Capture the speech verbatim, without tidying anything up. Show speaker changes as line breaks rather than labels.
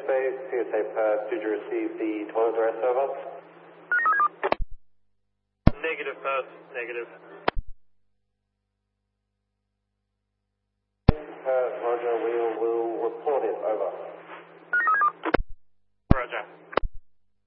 Base, P S A Perth, did you receive the toilet address over?
Negative, Perth, negative.
Perth, Roger, we will report it over.